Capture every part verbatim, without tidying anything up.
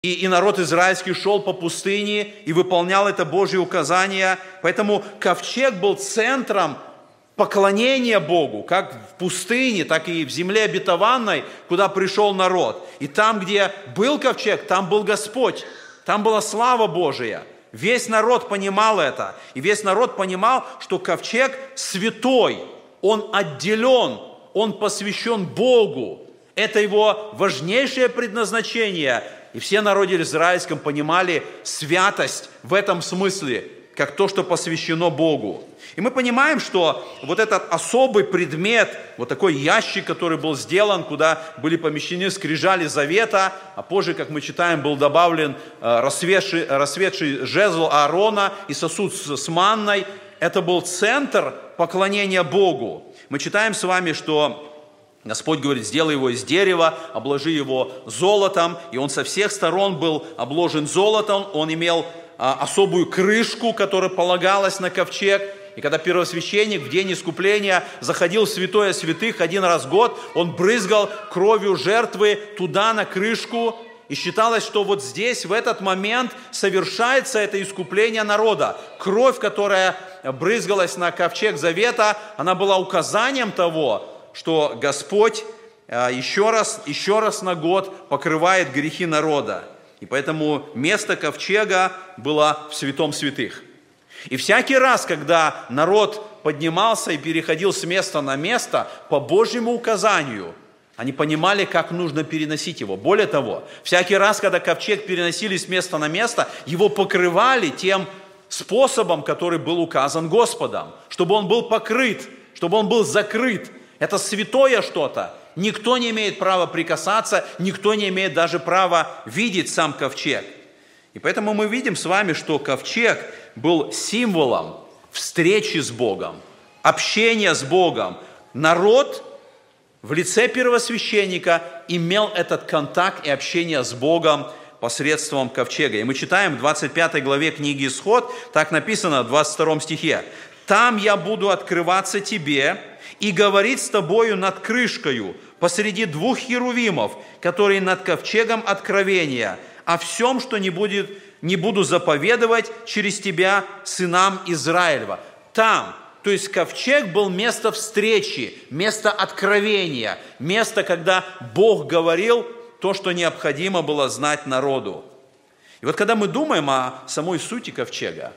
И, и народ израильский шел по пустыне и выполнял это Божье указание. Поэтому ковчег был центром поклонения Богу, как в пустыне, так и в земле обетованной, куда пришел народ. И там, где был ковчег, там был Господь, там была слава Божия. Весь народ понимал это. И весь народ понимал, что ковчег святой, он отделен, он посвящен Богу. Это его важнейшее предназначение. И все народы израильском понимали святость в этом смысле, как то, что посвящено Богу. И мы понимаем, что вот этот особый предмет, вот такой ящик, который был сделан, куда были помещены скрижали завета, а позже, как мы читаем, был добавлен рассветший, рассветший жезл Аарона и сосуд с манной, это был центр поклонения Богу. Мы читаем с вами, что Господь говорит: сделай его из дерева, обложи его золотом, и он со всех сторон был обложен золотом, он имел а, особую крышку, которая полагалась на ковчег. И когда первосвященник в день искупления заходил в святое святых один раз в год, он брызгал кровью жертвы туда, на крышку, и считалось, что вот здесь, в этот момент, совершается это искупление народа. Кровь, которая брызгалась на ковчег завета, она была указанием того, что Господь еще раз, еще раз на год покрывает грехи народа. И поэтому место ковчега было в святом святых. И всякий раз, когда народ поднимался и переходил с места на место, по Божьему указанию, они понимали, как нужно переносить его. Более того, всякий раз, когда ковчег переносили с места на место, его покрывали тем способом, который был указан Господом, чтобы он был покрыт, чтобы он был закрыт. Это святое что-то. Никто не имеет права прикасаться, никто не имеет даже права видеть сам ковчег. И поэтому мы видим с вами, что ковчег был символом встречи с Богом, общения с Богом. Народ в лице первосвященника имел этот контакт и общение с Богом посредством ковчега. И мы читаем в двадцать пятой главе книги Исход, так написано в двадцать втором стихе: «Там я буду открываться тебе и говорить с тобою над крышкою посреди двух херувимов, которые над ковчегом откровения, о всем, что не, будет, не буду заповедовать через тебя сынам Израилева». Там, то есть ковчег был место встречи, место откровения, место, когда Бог говорил то, что необходимо было знать народу. И вот когда мы думаем о самой сути ковчега,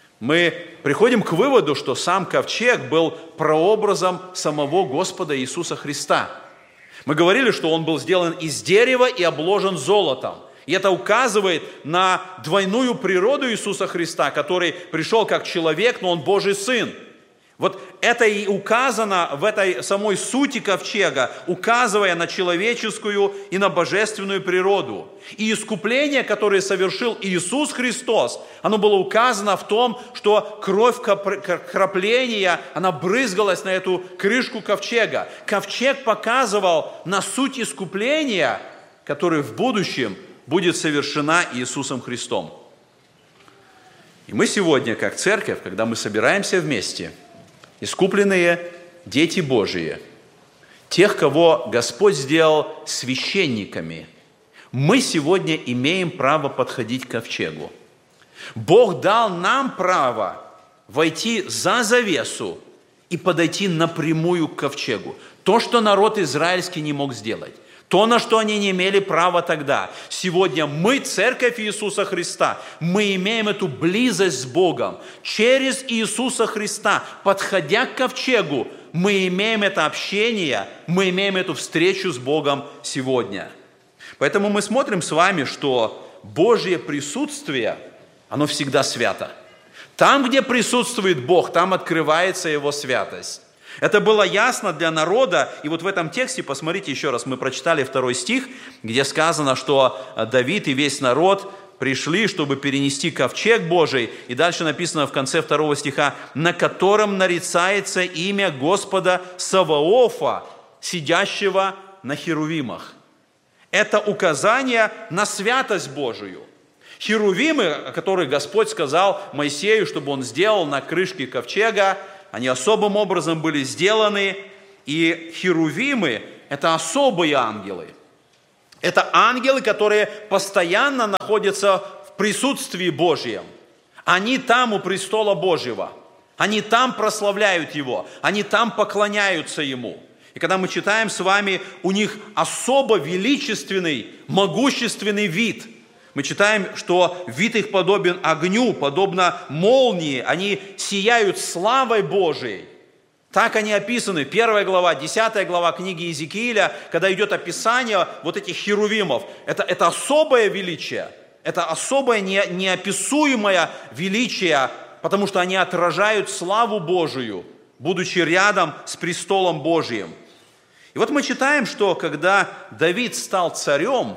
мы приходим к выводу, что сам ковчег был прообразом самого Господа Иисуса Христа. Мы говорили, что он был сделан из дерева и обложен золотом. И это указывает на двойную природу Иисуса Христа, который пришел как человек, но он Божий Сын. Вот это и указано в этой самой сути ковчега, указывая на человеческую и на божественную природу. И искупление, которое совершил Иисус Христос, оно было указано в том, что кровь крапления, она брызгалась на эту крышку ковчега. Ковчег показывал на суть искупления, которое в будущем будет совершена Иисусом Христом. И мы сегодня, как церковь, когда мы собираемся вместе, искупленные дети Божии, тех, кого Господь сделал священниками, мы сегодня имеем право подходить к ковчегу. Бог дал нам право войти за завесу и подойти напрямую к ковчегу. То, что народ израильский не мог сделать. То, на что они не имели права тогда. Сегодня мы, Церковь Иисуса Христа, мы имеем эту близость с Богом. Через Иисуса Христа, подходя к ковчегу, мы имеем это общение, мы имеем эту встречу с Богом сегодня. Поэтому мы смотрим с вами, что Божье присутствие, оно всегда свято. Там, где присутствует Бог, там открывается Его святость. Это было ясно для народа, и вот в этом тексте, посмотрите еще раз, мы прочитали второй стих, где сказано, что Давид и весь народ пришли, чтобы перенести ковчег Божий, и дальше написано в конце второго стиха: «на котором нарицается имя Господа Саваофа, сидящего на херувимах». Это указание на святость Божию. Херувимы, о которых Господь сказал Моисею, чтобы он сделал на крышке ковчега, они особым образом были сделаны, и херувимы – это особые ангелы. Это ангелы, которые постоянно находятся в присутствии Божьем. Они там у престола Божьего. Они там прославляют Его. Они там поклоняются Ему. И когда мы читаем с вами, у них особо величественный, могущественный вид. Мы читаем, что вид их подобен огню, подобно молнии. Они сияют славой Божией. Так они описаны. Первая глава, десятая глава книги Иезекииля, когда идет описание вот этих херувимов. Это, это особое величие. Это особое не, неописуемое величие, потому что они отражают славу Божию, будучи рядом с престолом Божьим. И вот мы читаем, что когда Давид стал царем,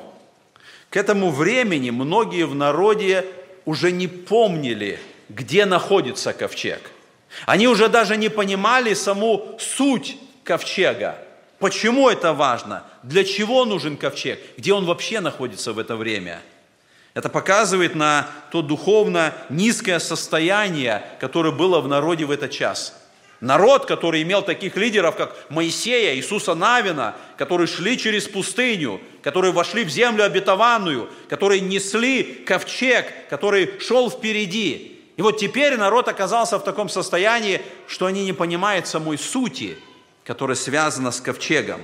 к этому времени многие в народе уже не помнили, где находится ковчег. Они уже даже не понимали саму суть ковчега. Почему это важно? Для чего нужен ковчег? Где он вообще находится в это время? Это показывает на то духовно низкое состояние, которое было в народе в этот час. Народ, который имел таких лидеров, как Моисея, Иисуса Навина, которые шли через пустыню, которые вошли в землю обетованную, которые несли ковчег, который шел впереди. И вот теперь народ оказался в таком состоянии, что они не понимают самой сути, которая связана с ковчегом.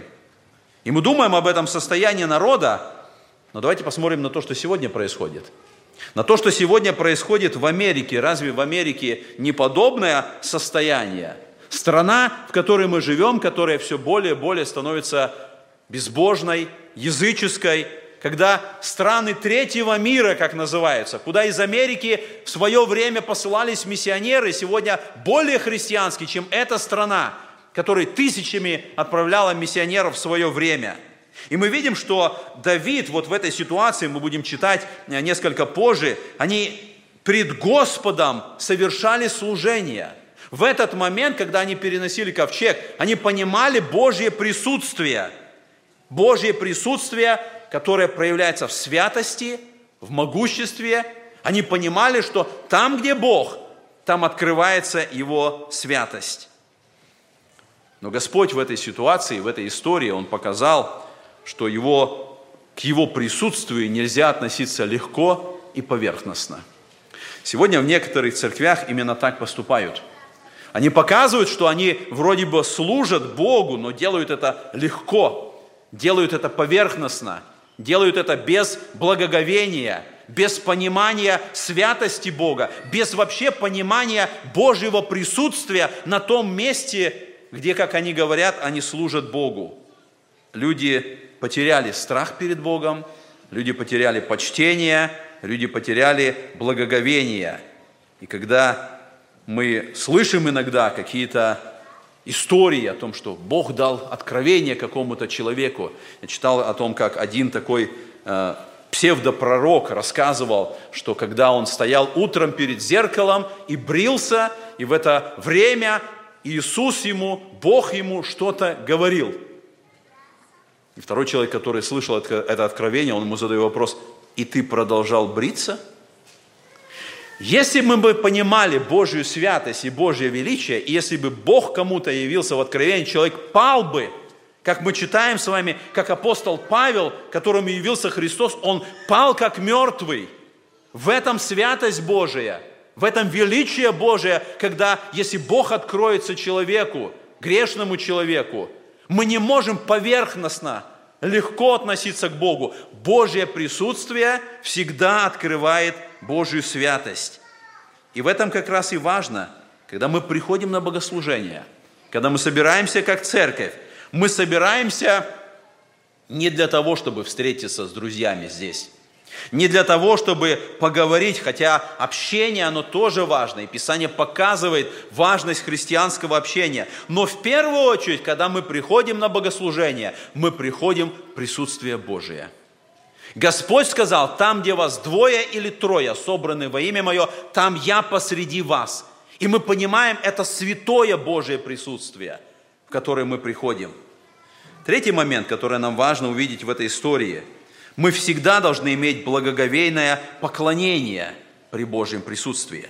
И мы думаем об этом состоянии народа, но давайте посмотрим на то, что сегодня происходит. На то, что сегодня происходит в Америке. Разве в Америке не подобное состояние? Страна, в которой мы живем, которая все более и более становится безбожной, языческой, когда страны третьего мира, как называются, куда из Америки в свое время посылались миссионеры, сегодня более христианские, чем эта страна, которая тысячами отправляла миссионеров в свое время. И мы видим, что Давид вот в этой ситуации, мы будем читать несколько позже, они пред Господом совершали служение. В этот момент, когда они переносили ковчег, они понимали Божье присутствие. Божье присутствие, которое проявляется в святости, в могуществе. Они понимали, что там, где Бог, там открывается Его святость. Но Господь в этой ситуации, в этой истории, Он показал, что его, к Его присутствию нельзя относиться легко и поверхностно. Сегодня в некоторых церквях именно так поступают. Они показывают, что они вроде бы служат Богу, но делают это легко, делают это поверхностно, делают это без благоговения, без понимания святости Бога, без вообще понимания Божьего присутствия на том месте, где, как они говорят, они служат Богу. Люди потеряли страх перед Богом, люди потеряли почтение, люди потеряли благоговение. И когда мы слышим иногда какие-то истории о том, что Бог дал откровение какому-то человеку, я читал о том, как один такой э, псевдопророк рассказывал, что когда он стоял утром перед зеркалом и брился, и в это время Иисус ему, Бог ему что-то говорил. И второй человек, который слышал это, это откровение, он ему задает вопрос: «И ты продолжал бриться?» Если бы мы понимали Божью святость и Божье величие, и если бы Бог кому-то явился в откровении, человек пал бы, как мы читаем с вами, как апостол Павел, которому явился Христос, он пал как мертвый. В этом святость Божия, в этом величие Божие, когда, если Бог откроется человеку, грешному человеку, мы не можем поверхностно, легко относиться к Богу. Божье присутствие всегда открывает Божью святость. И в этом как раз и важно, когда мы приходим на богослужение, когда мы собираемся как церковь, мы собираемся не для того, чтобы встретиться с друзьями здесь, не для того, чтобы поговорить, хотя общение, оно тоже важно, и Писание показывает важность христианского общения. Но в первую очередь, когда мы приходим на богослужение, мы приходим в присутствие Божие. Господь сказал: там, где вас двое или трое собраны во имя Мое, там Я посреди вас. И мы понимаем, это святое Божие присутствие, в которое мы приходим. Третий момент, который нам важно увидеть в этой истории – мы всегда должны иметь благоговейное поклонение при Божьем присутствии.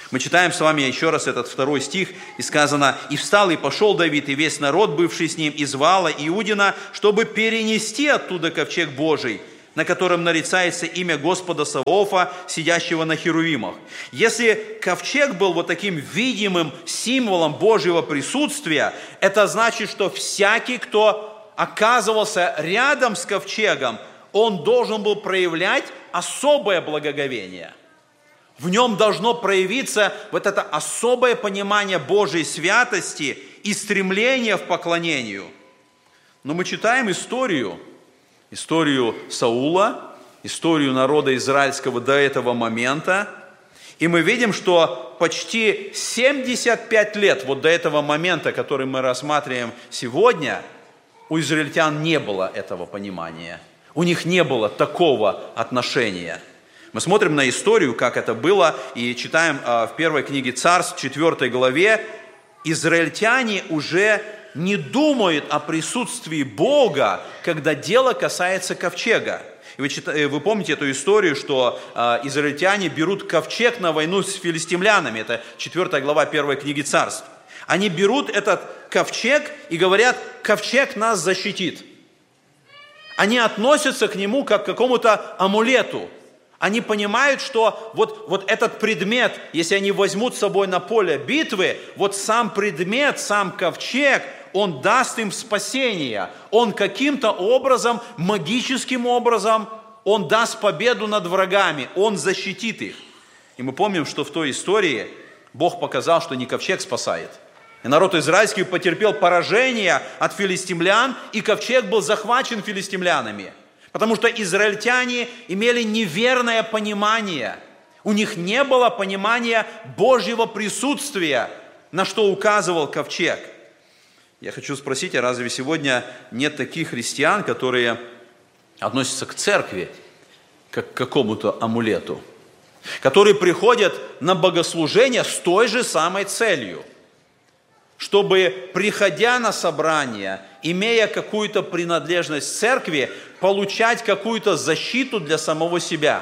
Мы читаем с вами еще раз этот второй стих, и сказано: «И встал, и пошел Давид, и весь народ, бывший с ним, из Ваала Иудина, чтобы перенести оттуда ковчег Божий, на котором нарицается имя Господа Саваофа, сидящего на херувимах». Если ковчег был вот таким видимым символом Божьего присутствия, это значит, что всякий, кто оказывался рядом с ковчегом, он должен был проявлять особое благоговение. В нем должно проявиться вот это особое понимание Божьей святости и стремление в поклонению. Но мы читаем историю, историю Саула, историю народа израильского до этого момента, и мы видим, что почти семьдесят пять лет вот до этого момента, который мы рассматриваем сегодня, у израильтян не было этого понимания, у них не было такого отношения. Мы смотрим на историю, как это было, и читаем в первой книге Царств, четвёртой главе, израильтяне уже не думают о присутствии Бога, когда дело касается ковчега. И вы, читаете, вы помните эту историю, что э, израильтяне берут ковчег на войну с филистимлянами. Это четвёртая глава первой книги Царств. Они берут этот ковчег и говорят: ковчег нас защитит. Они относятся к нему как к какому-то амулету. Они понимают, что вот, вот этот предмет, если они возьмут с собой на поле битвы, вот сам предмет, сам ковчег, он даст им спасение. Он каким-то образом, магическим образом, он даст победу над врагами, он защитит их. И мы помним, что в той истории Бог показал, что не ковчег спасает. И народ израильский потерпел поражение от филистимлян, и ковчег был захвачен филистимлянами. Потому что израильтяне имели неверное понимание. У них не было понимания Божьего присутствия, на что указывал ковчег. Я хочу спросить, а разве сегодня нет таких христиан, которые относятся к церкви, как к какому-то амулету, которые приходят на богослужение с той же самой целью, чтобы, приходя на собрание, имея какую-то принадлежность церкви, получать какую-то защиту для самого себя,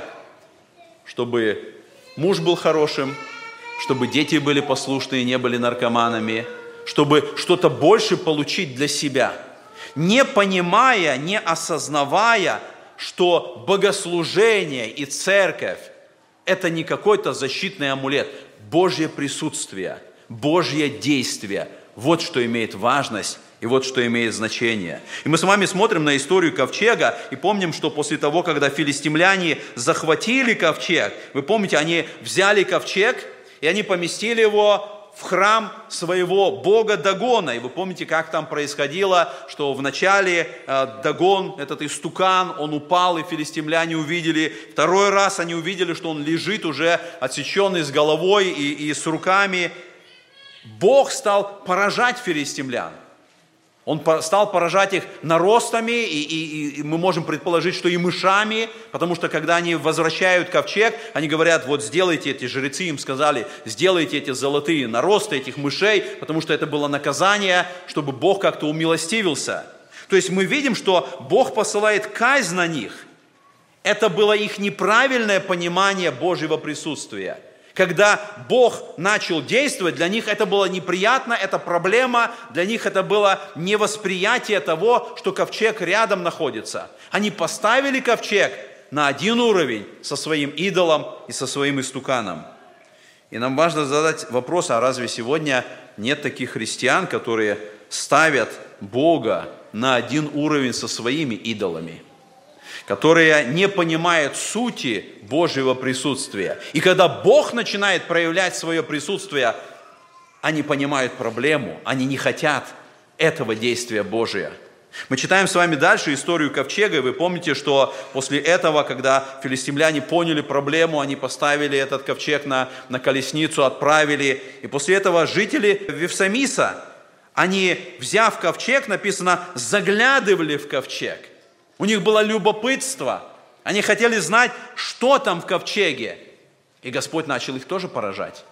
чтобы муж был хорошим, чтобы дети были послушны и не были наркоманами, чтобы что-то больше получить для себя, не понимая, не осознавая, что богослужение и церковь – это не какой-то защитный амулет, Божье присутствие, Божье действие. Вот что имеет важность и вот что имеет значение. И мы с вами смотрим на историю ковчега и помним, что после того, когда филистимляне захватили ковчег, вы помните, они взяли ковчег и они поместили его в храм своего бога Дагона. И вы помните, как там происходило, что вначале э, Дагон, этот истукан, он упал, и филистимляне увидели. Второй раз они увидели, что он лежит уже отсеченный с головой и, и с руками. Бог стал поражать филистимлян. Он стал поражать их наростами, и, и, и мы можем предположить, что и мышами, потому что когда они возвращают ковчег, они говорят: вот сделайте, эти жрецы им сказали, сделайте эти золотые наросты этих мышей, потому что это было наказание, чтобы Бог как-то умилостивился. То есть мы видим, что Бог посылает казнь на них. Это было их неправильное понимание Божьего присутствия. Когда Бог начал действовать, для них это было неприятно, это проблема, для них это было невосприятие того, что ковчег рядом находится. Они поставили ковчег на один уровень со своим идолом и со своим истуканом. И нам важно задать вопрос: а разве сегодня нет таких христиан, которые ставят Бога на один уровень со своими идолами, которые не понимают сути Божьего присутствия? И когда Бог начинает проявлять свое присутствие, они понимают проблему, они не хотят этого действия Божия. Мы читаем с вами дальше историю ковчега, и вы помните, что после этого, когда филистимляне поняли проблему, они поставили этот ковчег на, на колесницу, отправили, и после этого жители Вифсамиса, они, взяв ковчег, написано, заглядывали в ковчег. У них было любопытство. Они хотели знать, что там в ковчеге. И Господь начал их тоже поражать.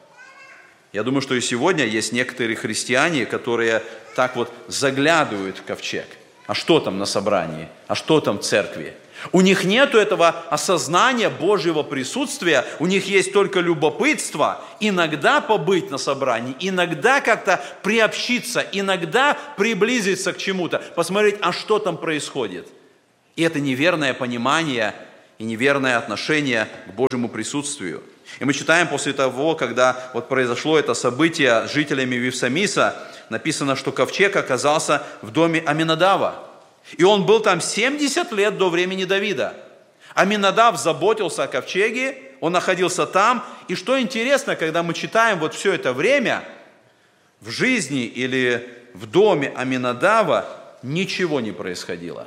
Я думаю, что и сегодня есть некоторые христиане, которые так вот заглядывают в ковчег. А что там на собрании? А что там в церкви? У них нет этого осознания Божьего присутствия, у них есть только любопытство, иногда побыть на собрании, иногда как-то приобщиться, иногда приблизиться к чему-то, посмотреть, а что там происходит. И это неверное понимание и неверное отношение к Божьему присутствию. И мы читаем после того, когда вот произошло это событие с жителями Вифсамиса, написано, что ковчег оказался в доме Аминадава. И он был там семьдесят лет до времени Давида. Аминадав заботился о ковчеге, он находился там. И что интересно, когда мы читаем вот все это время, в жизни или в доме Аминадава ничего не происходило.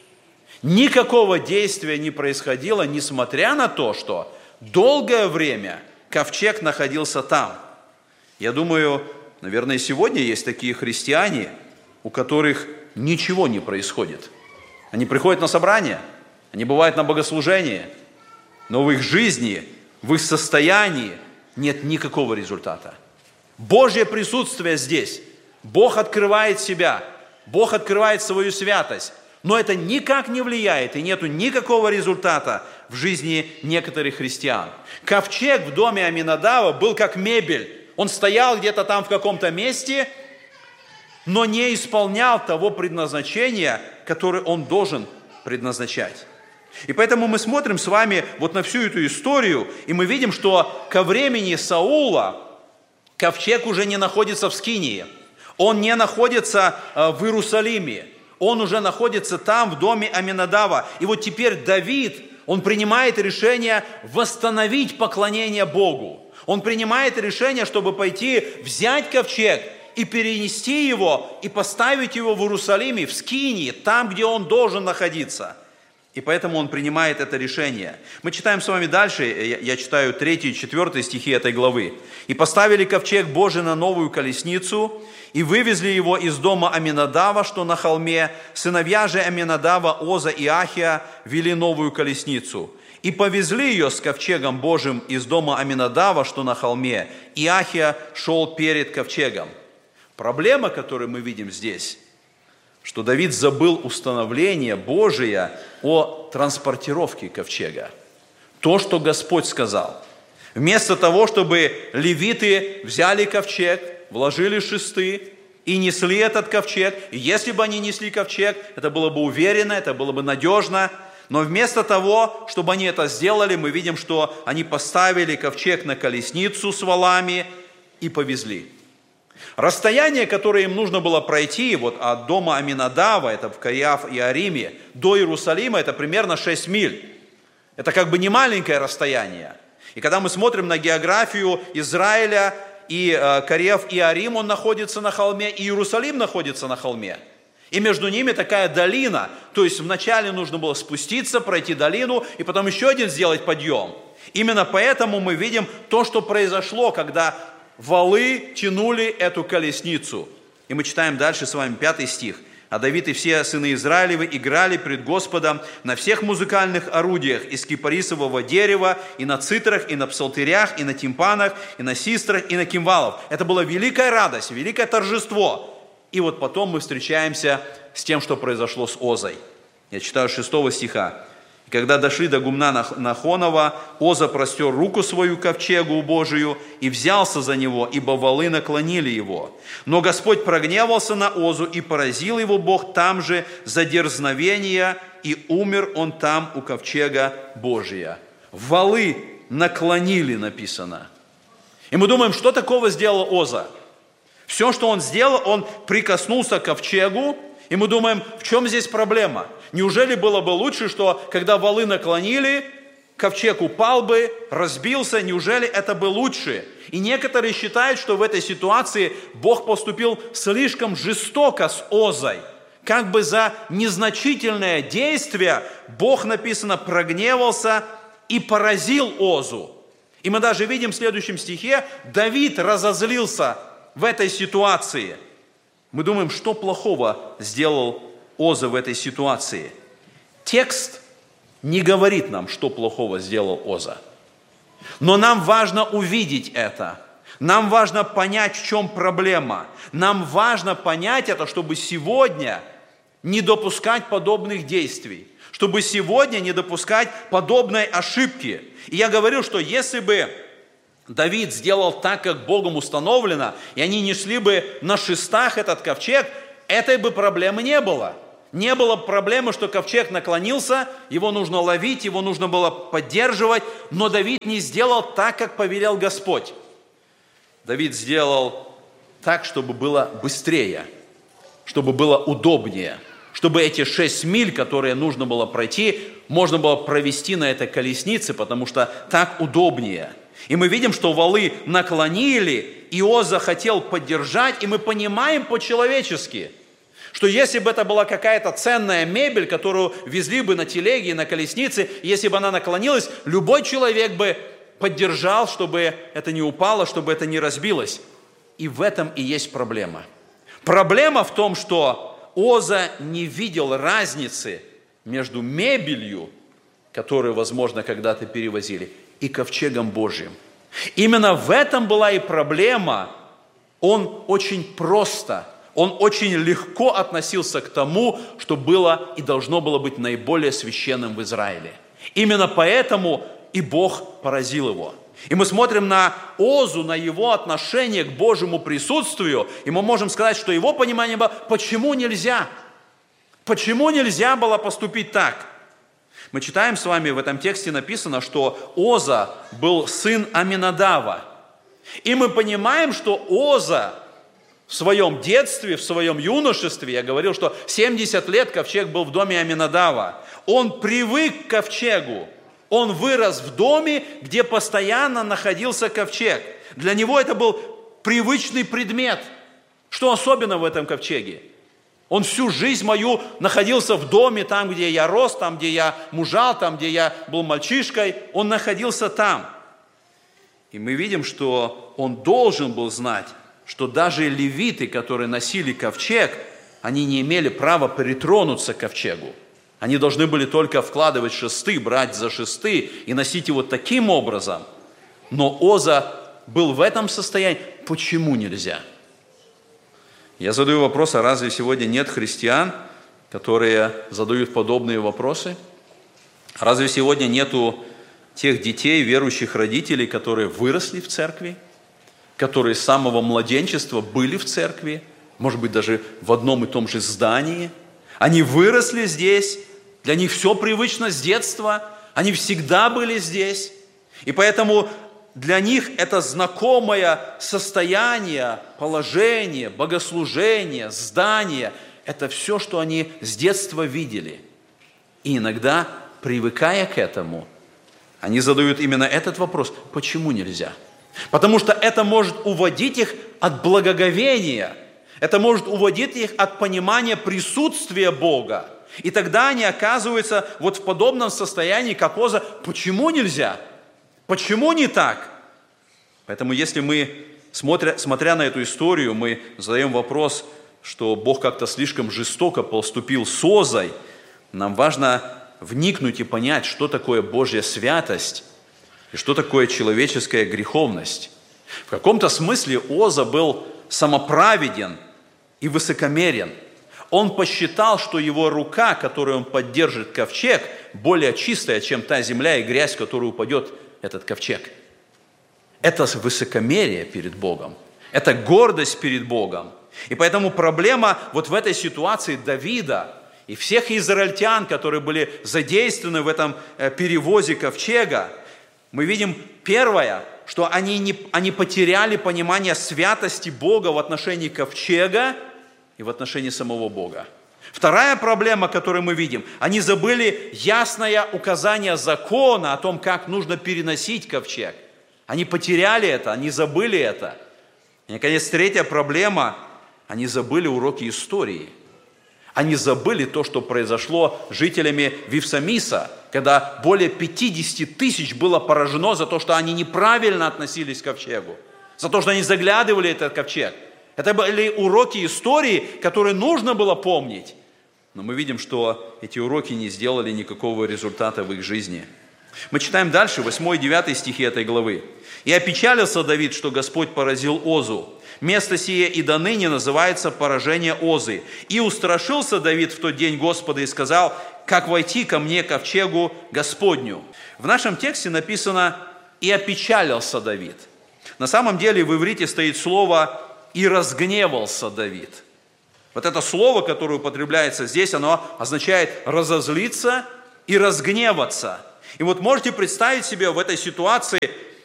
Никакого действия не происходило, несмотря на то, что долгое время ковчег находился там. Я думаю, наверное, сегодня есть такие христиане, у которых ничего не происходит. Они приходят на собрание, они бывают на богослужении, но в их жизни, в их состоянии нет никакого результата. Божье присутствие здесь. Бог открывает себя, Бог открывает свою святость, но это никак не влияет и нету никакого результата в жизни некоторых христиан. Ковчег в доме Аминадава был как мебель. Он стоял где-то там в каком-то месте, но не исполнял того предназначения, которое он должен предназначать. И поэтому мы смотрим с вами вот на всю эту историю, и мы видим, что ко времени Саула ковчег уже не находится в Скинии, он не находится в Иерусалиме, он уже находится там, в доме Аминадава. И вот теперь Давид, он принимает решение восстановить поклонение Богу. Он принимает решение, чтобы пойти взять ковчег и перенести его, и поставить его в Иерусалиме, в Скинии, там, где он должен находиться. И поэтому он принимает это решение. Мы читаем с вами дальше, я, я читаю третий и четвертый стихи этой главы. «И поставили ковчег Божий на новую колесницу, и вывезли его из дома Аминадава, что на холме. Сыновья же Аминадава, Оза и Ахия, вели новую колесницу. И повезли ее с ковчегом Божьим из дома Аминадава, что на холме. И Ахия шел перед ковчегом». Проблема, которую мы видим здесь, что Давид забыл установление Божие о транспортировке ковчега. То, что Господь сказал. Вместо того, чтобы левиты взяли ковчег, вложили шесты и несли этот ковчег, и если бы они несли ковчег, это было бы уверенно, это было бы надежно, но вместо того, чтобы они это сделали, мы видим, что они поставили ковчег на колесницу с валами и повезли. Расстояние, которое им нужно было пройти вот от дома Аминадава, это в Каиаф и Ариме, до Иерусалима, это примерно шесть миль. Это как бы не маленькое расстояние. И когда мы смотрим на географию Израиля, и э, Каиаф и Арим, он находится на холме, и Иерусалим находится на холме. И между ними такая долина. То есть вначале нужно было спуститься, пройти долину, и потом еще один сделать подъем. Именно поэтому мы видим то, что произошло, когда валы тянули эту колесницу. И мы читаем дальше с вами пятый стих. «А Давид и все сыны Израилевы играли пред Господом на всех музыкальных орудиях из кипарисового дерева, и на цитрах, и на псалтырях, и на тимпанах, и на систрах, и на кимвалах». Это была великая радость, великое торжество. И вот потом мы встречаемся с тем, что произошло с Озой. Я читаю шестого стиха. «И когда дошли до гумна Нахонова, Оза простер руку свою к ковчегу Божию и взялся за него, ибо валы наклонили его. Но Господь прогневался на Озу, и поразил его Бог там же за дерзновение, и умер он там у ковчега Божия». Валы наклонили, написано. И мы думаем, что такого сделал Оза? Все, что он сделал, он прикоснулся к ковчегу, и мы думаем, в чем здесь проблема? Неужели было бы лучше, что когда валы наклонили, ковчег упал бы, разбился? Неужели это бы лучше? И некоторые считают, что в этой ситуации Бог поступил слишком жестоко с Озой. Как бы за незначительное действие Бог, написано, прогневался и поразил Озу. И мы даже видим в следующем стихе, Давид разозлился в этой ситуации. Мы думаем, что плохого сделал Оза в этой ситуации. Текст не говорит нам, что плохого сделал Оза. Но нам важно увидеть это. Нам важно понять, в чем проблема. Нам важно понять это, чтобы сегодня не допускать подобных действий. чтобы сегодня не допускать подобной ошибки. И я говорил, что если бы Давид сделал так, как Богом установлено, и они несли бы на шестах этот ковчег, этой бы проблемы не было. Не было проблемы, что ковчег наклонился, его нужно ловить, его нужно было поддерживать, но Давид не сделал так, как повелел Господь. Давид сделал так, чтобы было быстрее, чтобы было удобнее, чтобы эти шесть миль, которые нужно было пройти, можно было провести на этой колеснице, потому что так удобнее. И мы видим, что валы наклонили, Иоза хотел поддержать, и мы понимаем по-человечески, что если бы это была какая-то ценная мебель, которую везли бы на телеге и на колеснице, если бы она наклонилась, любой человек бы поддержал, чтобы это не упало, чтобы это не разбилось. И в этом и есть проблема. Проблема в том, что Оза не видел разницы между мебелью, которую, возможно, когда-то перевозили, и ковчегом Божьим. Именно в этом была и проблема. Он очень просто, он очень легко относился к тому, что было и должно было быть наиболее священным в Израиле. Именно поэтому и Бог поразил его. И мы смотрим на Озу, на его отношение к Божьему присутствию, и мы можем сказать, что его понимание было, почему нельзя? Почему нельзя было поступить так? Мы читаем с вами, в этом тексте написано, что Оза был сын Аминадава. И мы понимаем, что Оза в своем детстве, в своем юношестве, я говорил, что семьдесят лет ковчег был в доме Аминадава, он привык к ковчегу. Он вырос в доме, где постоянно находился ковчег. Для него это был привычный предмет. Что особенно в этом ковчеге? Он всю жизнь мою находился в доме, там, где я рос, там, где я мужал, там, где я был мальчишкой. Он находился там. И мы видим, что он должен был знать, что даже левиты, которые носили ковчег, они не имели права притронуться к ковчегу. Они должны были только вкладывать шесты, брать за шесты и носить его таким образом. Но Оза был в этом состоянии. Почему нельзя? Я задаю вопрос, а разве сегодня нет христиан, которые задают подобные вопросы? Разве сегодня нету тех детей, верующих родителей, которые выросли в церкви, которые с самого младенчества были в церкви, может быть, даже в одном и том же здании? Они выросли здесь, для них все привычно с детства, они всегда были здесь. И поэтому для них это знакомое состояние, положение, богослужение, здание – это все, что они с детства видели. И иногда, привыкая к этому, они задают именно этот вопрос – почему нельзя? Потому что это может уводить их от благоговения, это может уводить их от понимания присутствия Бога. И тогда они оказываются вот в подобном состоянии, как Оза. Почему нельзя? Почему не так? Поэтому если мы, смотря, смотря на эту историю, мы задаем вопрос, что Бог как-то слишком жестоко поступил с Озой, нам важно вникнуть и понять, что такое Божья святость и что такое человеческая греховность. В каком-то смысле Оза был самоправеден и высокомерен. Он посчитал, что его рука, которой он поддержит ковчег, более чистая, чем та земля и грязь, в которую упадет этот ковчег. Это высокомерие перед Богом. Это гордость перед Богом. И поэтому проблема вот в этой ситуации Давида и всех израильтян, которые были задействованы в этом перевозе ковчега, мы видим первое, что они, не, они потеряли понимание святости Бога в отношении ковчега и в отношении самого Бога. Вторая проблема, которую мы видим, они забыли ясное указание закона о том, как нужно переносить ковчег. Они потеряли это, они забыли это. И, наконец, третья проблема, они забыли уроки истории. Они забыли то, что произошло с жителями Вифсамиса, когда более пятьдесят тысяч было поражено за то, что они неправильно относились к ковчегу, за то, что они заглядывали в этот ковчег. Это были уроки истории, которые нужно было помнить. Но мы видим, что эти уроки не сделали никакого результата в их жизни. Мы читаем дальше, восьмой и девятый стихи этой главы. «И опечалился Давид, что Господь поразил Озу. Место сие и доныне называется поражение Озы. И устрашился Давид в тот день Господа и сказал: как войти ко мне, ковчегу Господню. В нашем тексте написано «и опечалился Давид». На самом деле в иврите стоит слово «и разгневался Давид». Вот это слово, которое употребляется здесь, оно означает разозлиться и разгневаться. И вот можете представить себе в этой ситуации,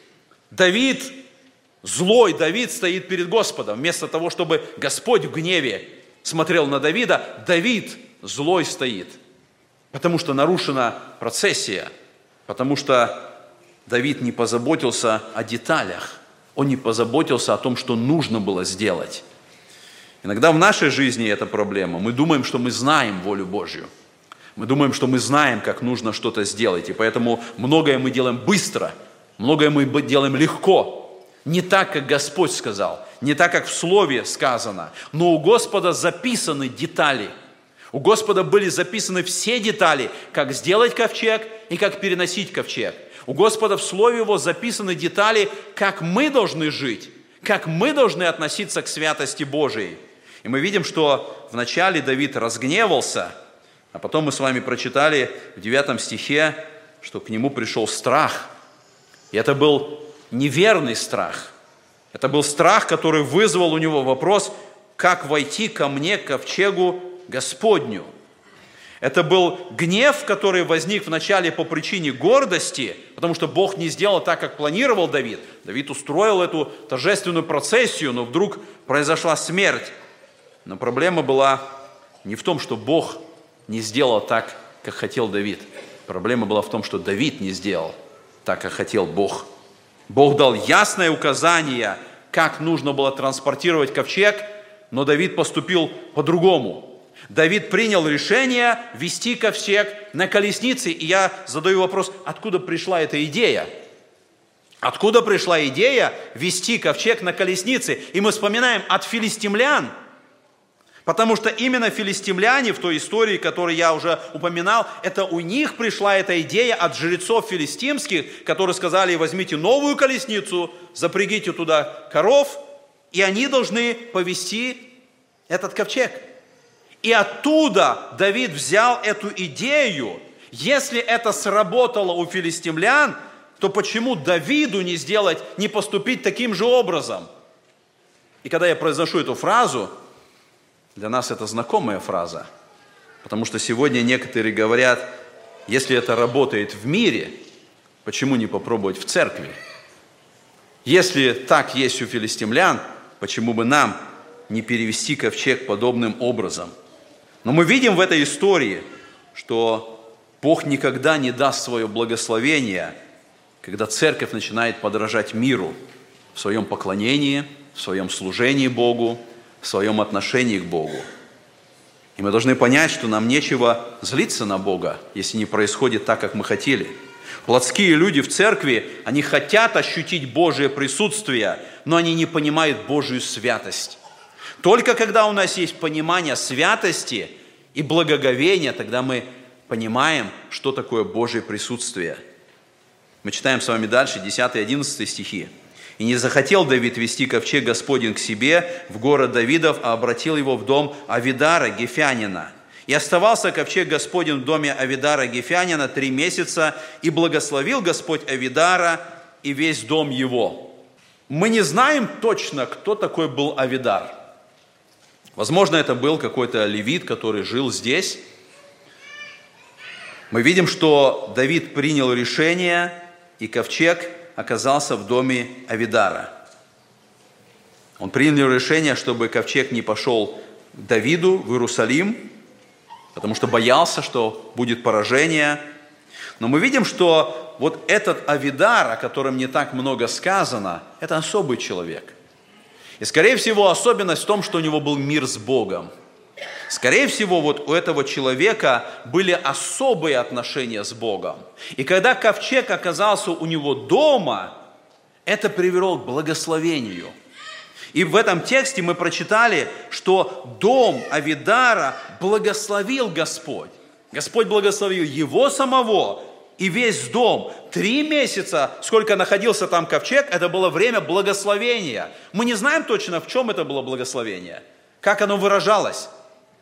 Давид, злой Давид стоит перед Господом. Вместо того, чтобы Господь в гневе смотрел на Давида, Давид злой стоит. Потому что нарушена процессия, потому что Давид не позаботился о деталях, он не позаботился о том, что нужно было сделать. Иногда в нашей жизни это проблема. Мы думаем, что мы знаем волю Божью. Мы думаем, что мы знаем, как нужно что-то сделать, и поэтому многое мы делаем быстро, многое мы делаем легко. Не так, как Господь сказал, не так, как в Слове сказано, но у Господа записаны детали. У Господа были записаны все детали, как сделать ковчег и как переносить ковчег. У Господа в Слове Его записаны детали, как мы должны жить, как мы должны относиться к святости Божией. И мы видим, что вначале Давид разгневался, а потом мы с вами прочитали в девятом стихе, что к нему пришел страх. И это был неверный страх. Это был страх, который вызвал у него вопрос, как войти ко мне, к ковчегу Господню. Это был гнев, который возник вначале по причине гордости, потому что Бог не сделал так, как планировал Давид. Давид устроил эту торжественную процессию, но вдруг произошла смерть. Но проблема была не в том, что Бог не сделал так, как хотел Давид. Проблема была в том, что Давид не сделал так, как хотел Бог. Бог дал ясное указание, как нужно было транспортировать ковчег, но Давид поступил по-другому. Давид принял решение вести ковчег на колеснице. И я задаю вопрос, откуда пришла эта идея? Откуда пришла идея вести ковчег на колеснице? И мы вспоминаем от филистимлян. Потому что именно филистимляне в той истории, которую я уже упоминал, это у них пришла эта идея от жрецов филистимских, которые сказали: возьмите новую колесницу, запрягите туда коров, и они должны повести этот ковчег. И оттуда Давид взял эту идею. Если это сработало у филистимлян, то почему Давиду не сделать, не поступить таким же образом? И когда я произношу эту фразу, для нас это знакомая фраза, потому что сегодня некоторые говорят, если это работает в мире, почему не попробовать в церкви? Если так есть у филистимлян, почему бы нам не перевести ковчег подобным образом? Но мы видим в этой истории, что Бог никогда не даст свое благословение, когда церковь начинает подражать миру в своем поклонении, в своем служении Богу, в своем отношении к Богу. И мы должны понять, что нам нечего злиться на Бога, если не происходит так, как мы хотели. Плотские люди в церкви, они хотят ощутить Божие присутствие, но они не понимают Божию святость. Только когда у нас есть понимание святости и благоговения, тогда мы понимаем, что такое Божие присутствие. Мы читаем с вами дальше, десятый и одиннадцатый стихи. «И не захотел Давид вести ковчег Господень к себе в город Давидов, а обратил его в дом Авидара Гефянина. И оставался ковчег Господень в доме Авидара Гефянина три месяца, и благословил Господь Авидара и весь дом его». Мы не знаем точно, кто такой был Авидар. Возможно, это был какой-то левит, который жил здесь. Мы видим, что Давид принял решение, и ковчег оказался в доме Авидара. Он принял решение, чтобы ковчег не пошел к Давиду в Иерусалим, потому что боялся, что будет поражение. Но мы видим, что вот этот Авидар, о котором не так много сказано, это особый человек. И, скорее всего, особенность в том, что у него был мир с Богом. Скорее всего, вот у этого человека были особые отношения с Богом. И когда ковчег оказался у него дома, это привело к благословению. И в этом тексте мы прочитали, что дом Авидара благословил Господь. Господь благословил его самого и весь дом. Три месяца, сколько находился там ковчег, это было время благословения. Мы не знаем точно, в чем это было благословение, как оно выражалось.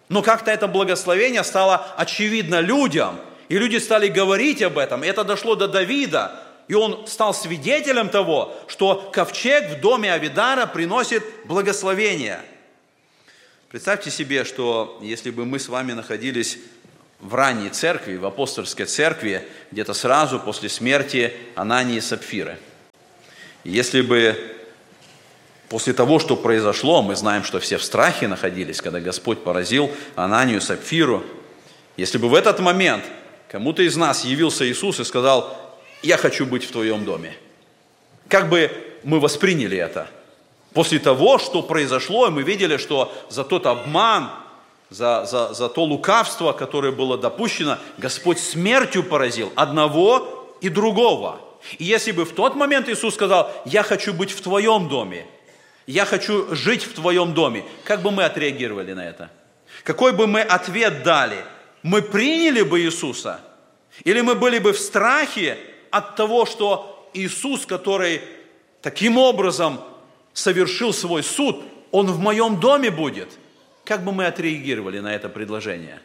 Но как-то это благословение стало очевидно людям, и люди стали говорить об этом, и это дошло до Давида, и он стал свидетелем того, что ковчег в доме Авидара приносит благословение. Представьте себе, что если бы мы с вами находились в ранней церкви, в апостольской церкви, где-то сразу после смерти Анании и Сапфиры. И если бы после того, что произошло, мы знаем, что все в страхе находились, когда Господь поразил Ананию и Сапфиру, если бы в этот момент кому-то из нас явился Иисус и сказал: «Я хочу быть в твоем доме», как бы мы восприняли это? После того, что произошло, и мы видели, что за тот обман, За, за, за то лукавство, которое было допущено, Господь смертью поразил одного и другого. И если бы в тот момент Иисус сказал: «Я хочу быть в твоем доме, я хочу жить в твоем доме», как бы мы отреагировали на это? Какой бы мы ответ дали? Мы приняли бы Иисуса? Или мы были бы в страхе от того, что Иисус, который таким образом совершил свой суд, Он в моем доме будет? Как бы мы отреагировали на это предложение?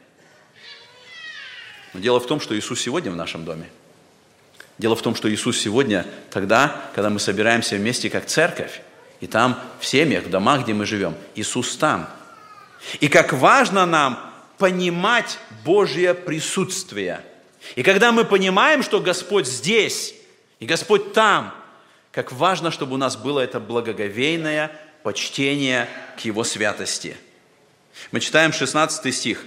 Но дело в том, что Иисус сегодня в нашем доме. Дело в том, что Иисус сегодня тогда, когда мы собираемся вместе как церковь, и там в семьях, в домах, где мы живем, Иисус там. И как важно нам понимать Божье присутствие. И когда мы понимаем, что Господь здесь, и Господь там, как важно, чтобы у нас было это благоговейное почтение к Его святости. Мы читаем шестнадцатый стих.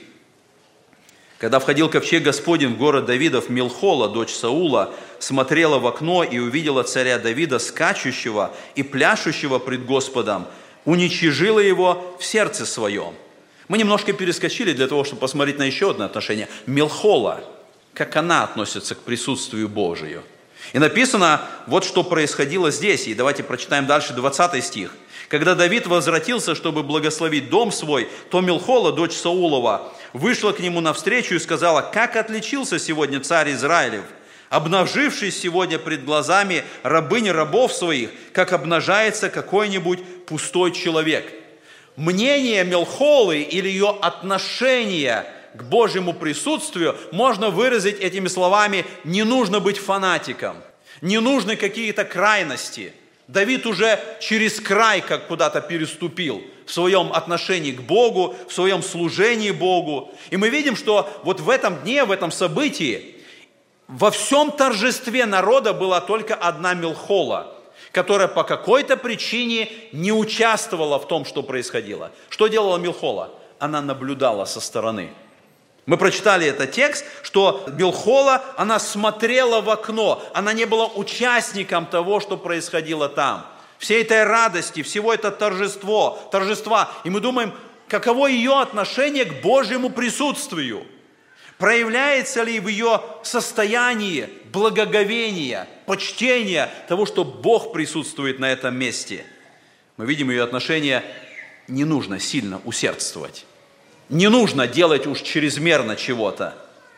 «Когда входил ковчег Господень в город Давидов, Милхола, дочь Саула, смотрела в окно и увидела царя Давида, скачущего и пляшущего пред Господом, уничижила его в сердце своем». Мы немножко перескочили для того, чтобы посмотреть на еще одно отношение. Милхола, как она относится к присутствию Божию. И написано, вот что происходило здесь. И давайте прочитаем дальше двадцатый стих. «Когда Давид возвратился, чтобы благословить дом свой, то Милхола, дочь Саулова, вышла к нему навстречу и сказала: как отличился сегодня царь Израилев, обнажившись сегодня пред глазами рабынь рабов своих, как обнажается какой-нибудь пустой человек». Мнение Милхолы или ее отношение к Божьему присутствию можно выразить этими словами: не нужно быть фанатиком, не нужны какие-то крайности. Давид уже через край как куда-то переступил в своем отношении к Богу, в своем служении Богу. И мы видим, что вот в этом дне, в этом событии, во всем торжестве народа была только одна Милхола, которая по какой-то причине не участвовала в том, что происходило. Что делала Милхола? Она наблюдала со стороны. Мы прочитали этот текст, что Милхола, она смотрела в окно, она не была участником того, что происходило там. Всей этой радости, всего этого торжества, торжества. И мы думаем, каково ее отношение к Божьему присутствию? Проявляется ли в ее состоянии благоговения, почтения того, что Бог присутствует на этом месте? Мы видим ее отношение: не нужно сильно усердствовать. Не нужно делать уж чрезмерно чего-то.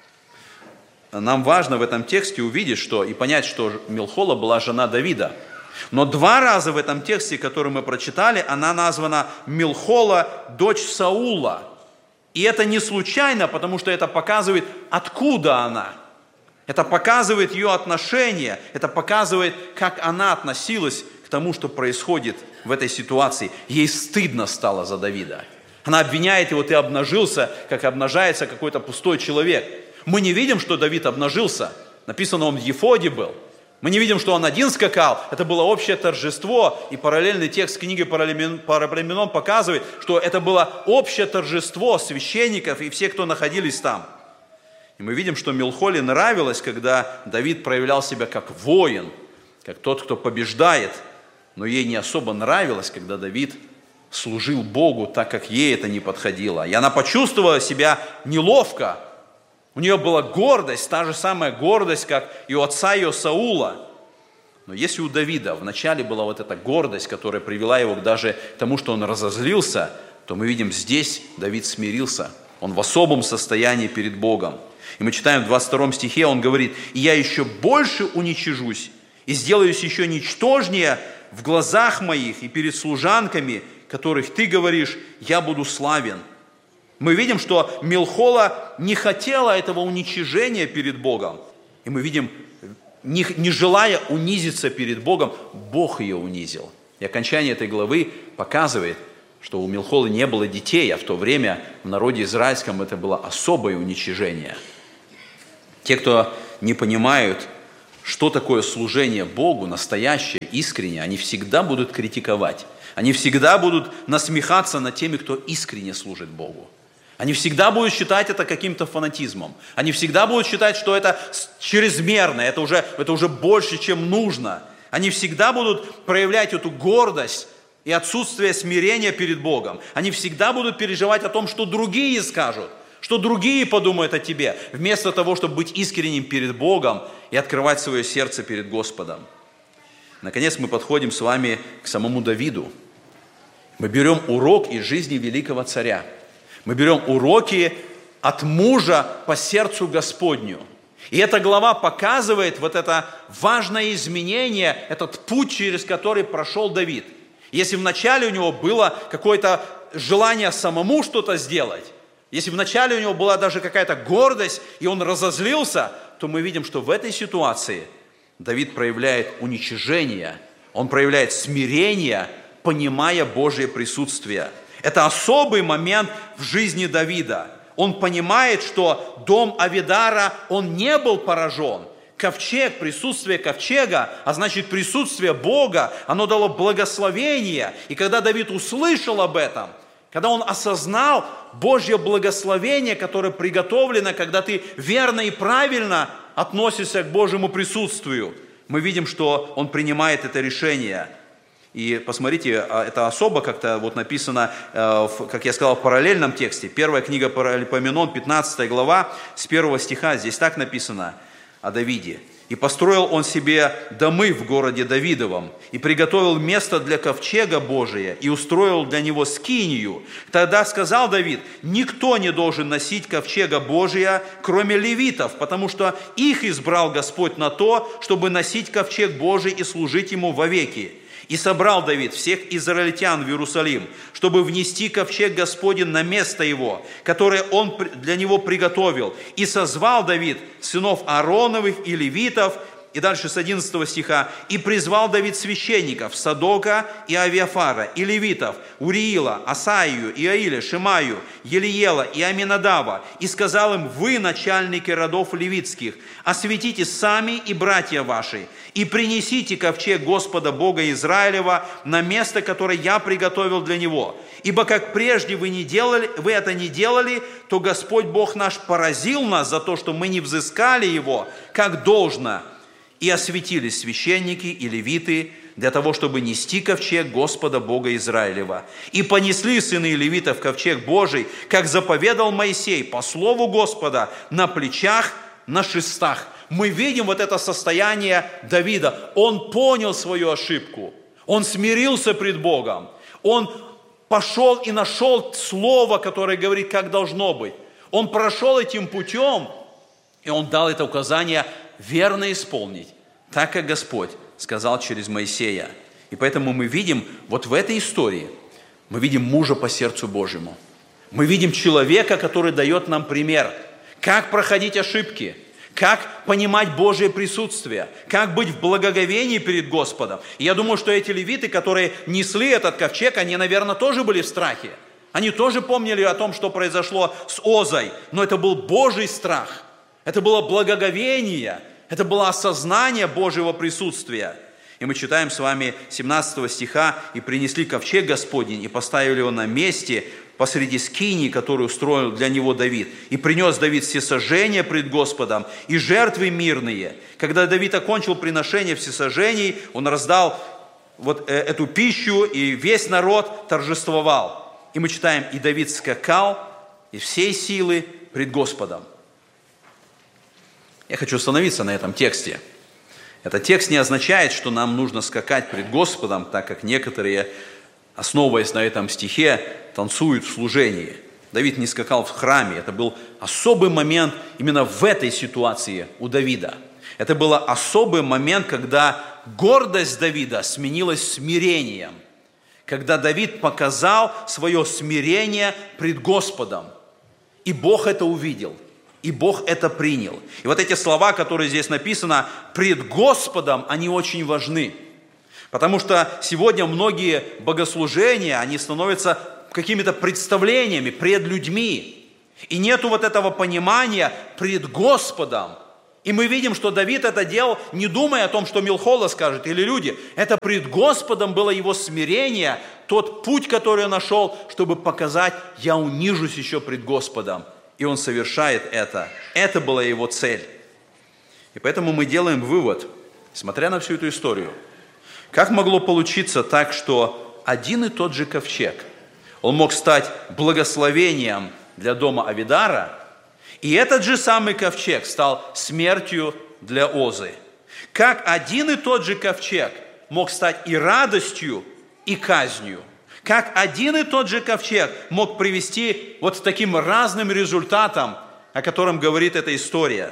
Нам важно в этом тексте увидеть, что и понять, что Милхола была жена Давида. Но два раза в этом тексте, который мы прочитали, она названа Милхола, дочь Саула. И это не случайно, потому что это показывает, откуда она. Это показывает ее отношение, это показывает, как она относилась к тому, что происходит в этой ситуации. Ей стыдно стало за Давида. Она обвиняет его: ты обнажился, как обнажается какой-то пустой человек. Мы не видим, что Давид обнажился. Написано, он в ефоде был. Мы не видим, что он один скакал. Это было общее торжество. И параллельный текст книги Паралипоменон показывает, что это было общее торжество священников и всех, кто находились там. И мы видим, что Милхоле нравилось, когда Давид проявлял себя как воин, как тот, кто побеждает. Но ей не особо нравилось, когда Давид служил Богу так, как ей это не подходило. И она почувствовала себя неловко. У нее была гордость, та же самая гордость, как и у отца ее Саула. Но если у Давида вначале была вот эта гордость, которая привела его даже к тому, что он разозлился, то мы видим, здесь Давид смирился. Он в особом состоянии перед Богом. И мы читаем в двадцать втором стихе, он говорит: «И я еще больше уничижусь, и сделаюсь еще ничтожнее в глазах моих и перед служанками, которых ты говоришь, я буду славен». Мы видим, что Милхола не хотела этого уничижения перед Богом. И мы видим, не, не желая унизиться перед Богом, Бог ее унизил. И окончание этой главы показывает, что у Милхолы не было детей, а в то время в народе израильском это было особое уничижение. Те, кто не понимают, что такое служение Богу, настоящее, искреннее, они всегда будут критиковать. Они всегда будут насмехаться над теми, кто искренне служит Богу. Они всегда будут считать это каким-то фанатизмом. Они всегда будут считать, что это чрезмерно, это уже, это уже больше, чем нужно. Они всегда будут проявлять эту гордость и отсутствие смирения перед Богом. Они всегда будут переживать о том, что другие скажут, что другие подумают о тебе, вместо того, чтобы быть искренним перед Богом и открывать свое сердце перед Господом. Наконец мы подходим с вами к самому Давиду. Мы берем урок из жизни великого царя. Мы берем уроки от мужа по сердцу Господню. И эта глава показывает вот это важное изменение, этот путь, через который прошел Давид. Если вначале у него было какое-то желание самому что-то сделать, если вначале у него была даже какая-то гордость, и он разозлился, то мы видим, что в этой ситуации Давид проявляет уничижение, он проявляет смирение, понимая Божье присутствие. Это особый момент в жизни Давида. Он понимает, что дом Авидара, он не был поражен. Ковчег, присутствие ковчега, а значит присутствие Бога, оно дало благословение. И когда Давид услышал об этом, когда он осознал Божье благословение, которое приготовлено, когда ты верно и правильно относишься к Божьему присутствию, мы видим, что он принимает это решение. И посмотрите, это особо как-то вот написано, как я сказал, в параллельном тексте. Первая книга Паралипоменон, пятнадцатая глава, с первого стиха, здесь так написано о Давиде. «И построил он себе домы в городе Давидовом, и приготовил место для ковчега Божия, и устроил для него скинию. Тогда сказал Давид: никто не должен носить ковчега Божия, кроме левитов, потому что их избрал Господь на то, чтобы носить ковчег Божий и служить ему вовеки. И собрал Давид всех израильтян в Иерусалим, чтобы внести ковчег Господень на место его, которое он для него приготовил. И созвал Давид сынов Аароновых и левитов». И дальше с одиннадцатого стиха. «И призвал Давид священников Садока и Авиафара, и левитов, Уриила, Асаию, Иаиля, Шимаю, Елиела и Аминадава, и сказал им: вы, начальники родов левитских, осветите сами и братья ваши, и принесите ковчег Господа Бога Израилева на место, которое я приготовил для него. Ибо как прежде вы, не делали, вы это не делали, то Господь Бог наш поразил нас за то, что мы не взыскали его, как должно. И осветились священники и левиты для того, чтобы нести ковчег Господа Бога Израилева. И понесли сыны левитов ковчег Божий, как заповедал Моисей, по слову Господа, на плечах, на шестах». Мы видим вот это состояние Давида. Он понял свою ошибку. Он смирился пред Богом. Он пошел и нашел слово, которое говорит, как должно быть. Он прошел этим путем, и он дал это указание верно исполнить, так как Господь сказал через Моисея. И поэтому мы видим вот в этой истории, мы видим мужа по сердцу Божьему. Мы видим человека, который дает нам пример, как проходить ошибки, как понимать Божье присутствие, как быть в благоговении перед Господом. И я думаю, что эти левиты, которые несли этот ковчег, они, наверное, тоже были в страхе. Они тоже помнили о том, что произошло с Озой, но это был Божий страх. Это было благоговение, это было осознание Божьего присутствия. И мы читаем с вами семнадцатого стиха: «И принесли ковчег Господень, и поставили его на месте посреди скинии, которую устроил для него Давид. И принес Давид всесожжения пред Господом и жертвы мирные. Когда Давид окончил приношение всесожжений, он раздал вот эту пищу, и весь народ торжествовал». И мы читаем: «И Давид скакал из всей силы пред Господом». Я хочу остановиться на этом тексте. Этот текст не означает, что нам нужно скакать пред Господом, так как некоторые, основываясь на этом стихе, танцуют в служении. Давид не скакал в храме. Это был особый момент именно в этой ситуации у Давида. Это был особый момент, когда гордость Давида сменилась смирением. Когда Давид показал свое смирение пред Господом. И Бог это увидел. И Бог это принял. И вот эти слова, которые здесь написаны, пред Господом, они очень важны. Потому что сегодня многие богослужения, они становятся какими-то представлениями пред людьми. И нету вот этого понимания пред Господом. И мы видим, что Давид это делал, не думая о том, что Милхола скажет или люди. Это пред Господом было его смирение, тот путь, который он нашел, чтобы показать, я унижусь еще пред Господом. И он совершает это. Это была его цель. И поэтому мы делаем вывод, смотря на всю эту историю, как могло получиться так, что один и тот же ковчег, он мог стать благословением для дома Авидара, и этот же самый ковчег стал смертью для Озы. Как один и тот же ковчег мог стать и радостью, и казнью. Как один и тот же ковчег мог привести вот к таким разным результатам, о котором говорит эта история.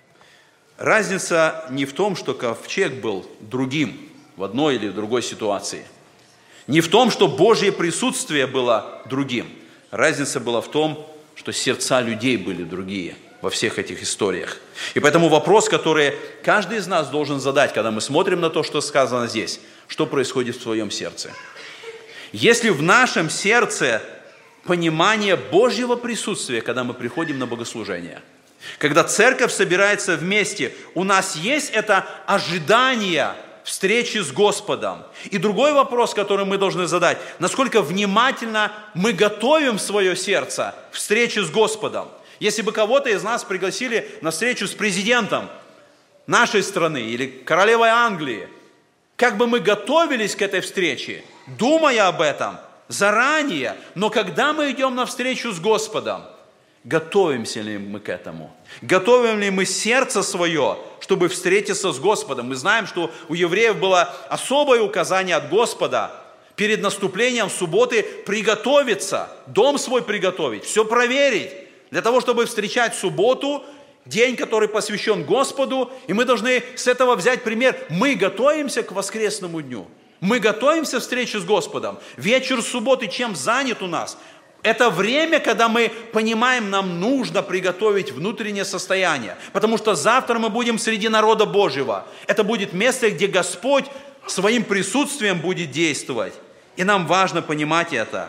Разница не в том, что ковчег был другим в одной или другой ситуации. Не в том, что Божье присутствие было другим. Разница была в том, что сердца людей были другие во всех этих историях. И поэтому вопрос, который каждый из нас должен задать, когда мы смотрим на то, что сказано здесь, что происходит в твоем сердце. Если в нашем сердце понимание Божьего присутствия, когда мы приходим на богослужение, когда церковь собирается вместе, у нас есть это ожидание встречи с Господом. И другой вопрос, который мы должны задать, насколько внимательно мы готовим свое сердце к встрече с Господом. Если бы кого-то из нас пригласили на встречу с президентом нашей страны или королевой Англии, как бы мы готовились к этой встрече, думая об этом заранее, но когда мы идем на встречу с Господом, готовимся ли мы к этому? Готовим ли мы сердце свое, чтобы встретиться с Господом? Мы знаем, что у евреев было особое указание от Господа перед наступлением субботы приготовиться, дом свой приготовить, все проверить, для того, чтобы встречать субботу, день, который посвящен Господу, и мы должны с этого взять пример. Мы готовимся к воскресному дню. Мы готовимся к встрече с Господом. Вечер субботы чем занят у нас? Это время, когда мы понимаем, нам нужно приготовить внутреннее состояние. Потому что завтра мы будем среди народа Божьего. Это будет место, где Господь своим присутствием будет действовать. И нам важно понимать это.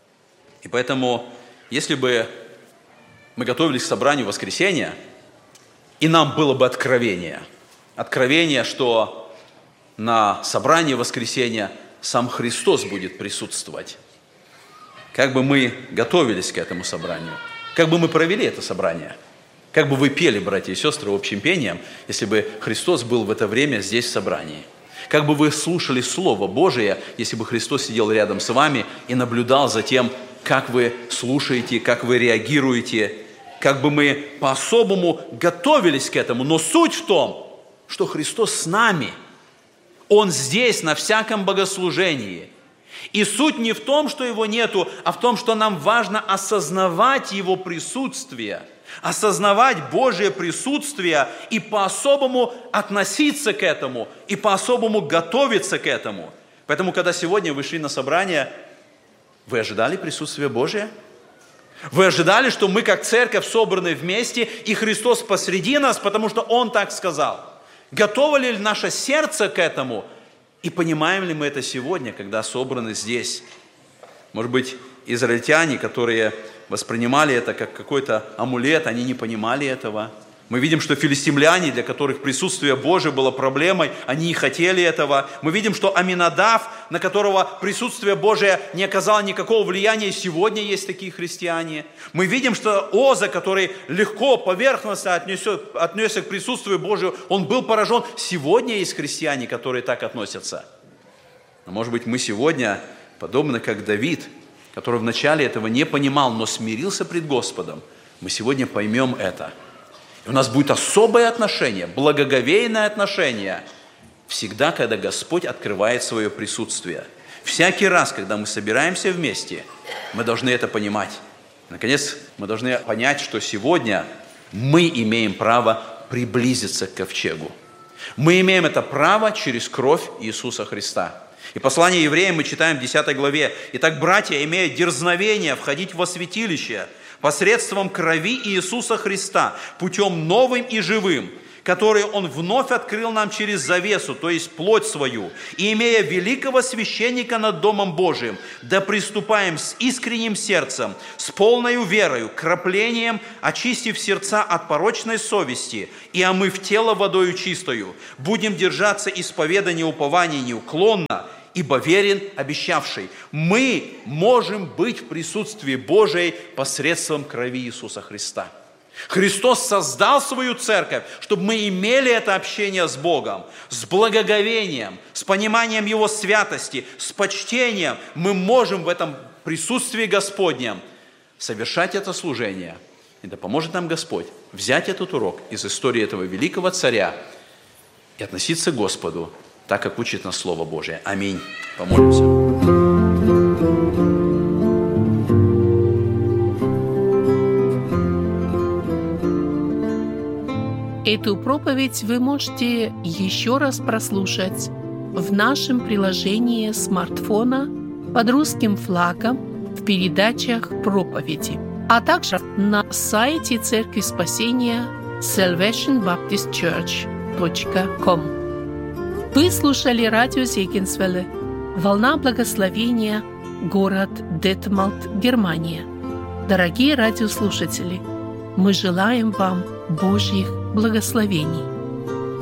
И поэтому, если бы мы готовились к собранию в воскресенье, и нам было бы откровение. Откровение, что на собрании воскресенья сам Христос будет присутствовать. Как бы мы готовились к этому собранию? Как бы мы провели это собрание? Как бы вы пели, братья и сестры, общим пением, если бы Христос был в это время здесь в собрании? Как бы вы слушали Слово Божие, если бы Христос сидел рядом с вами и наблюдал за тем, как вы слушаете, как вы реагируете? Как бы мы по-особому готовились к этому. Но суть в том, что Христос с нами. Он здесь, на всяком богослужении. И суть не в том, что Его нету, а в том, что нам важно осознавать Его присутствие, осознавать Божье присутствие и по-особому относиться к этому, и по-особому готовиться к этому. Поэтому, когда сегодня вы шли на собрание, вы ожидали присутствия Божия? Вы ожидали, что мы как церковь собраны вместе, и Христос посреди нас, потому что Он так сказал? Готово ли наше сердце к этому? И понимаем ли мы это сегодня, когда собраны здесь? Может быть, израильтяне, которые воспринимали это как какой-то амулет, они не понимали этого. Мы видим, что филистимляне, для которых присутствие Божие было проблемой, они не хотели этого. Мы видим, что Аминадав, на которого присутствие Божие не оказало никакого влияния, и сегодня есть такие христиане. Мы видим, что Оза, который легко, поверхностно отнесет, отнесся к присутствию Божию, он был поражен. Сегодня есть христиане, которые так относятся. Но, может быть, мы сегодня, подобно как Давид, который вначале этого не понимал, но смирился пред Господом, мы сегодня поймем это. И у нас будет особое отношение, благоговейное отношение, всегда, когда Господь открывает свое присутствие. Всякий раз, когда мы собираемся вместе, мы должны это понимать. Наконец, мы должны понять, что сегодня мы имеем право приблизиться к ковчегу. Мы имеем это право через кровь Иисуса Христа. И послание евреям мы читаем в десятой главе. «Итак, братья, имея дерзновение входить во святилище, посредством крови Иисуса Христа, путем новым и живым, который Он вновь открыл нам через завесу, то есть плоть свою, и имея великого священника над Домом Божиим, да приступаем с искренним сердцем, с полною верою, краплением, очистив сердца от порочной совести и омыв тело водою чистою, будем держаться исповедания упования неуклонно, ибо верен обещавший. Мы можем быть в присутствии Божией посредством крови Иисуса Христа. Христос создал свою церковь, чтобы мы имели это общение с Богом, с благоговением, с пониманием Его святости, с почтением. Мы можем в этом присутствии Господнем совершать это служение. И да поможет нам Господь взять этот урок из истории этого великого царя и относиться к Господу так, как учит нас Слово Божие. Аминь. Помолимся. Эту проповедь вы можете еще раз прослушать в нашем приложении смартфона под русским флагом в передачах проповеди, а также на сайте Церкви Спасения salvation baptist church точка ком. Вы слушали радио Зегенсвелле, «Волна благословения», город Детмалт, Германия. Дорогие радиослушатели, мы желаем вам Божьих благословений.